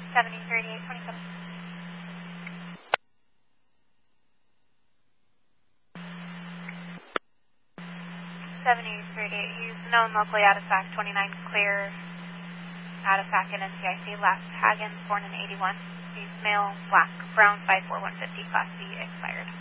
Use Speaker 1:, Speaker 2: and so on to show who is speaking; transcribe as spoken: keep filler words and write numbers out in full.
Speaker 1: seventy thirty-eight twenty-seven. seventy thirty-eight, he's known locally out of S A C twenty-nine clear, out of S A C and N C I C, last Hagen, born in eighty-one. He's male, black, brown, five four one fifty, class C, expired.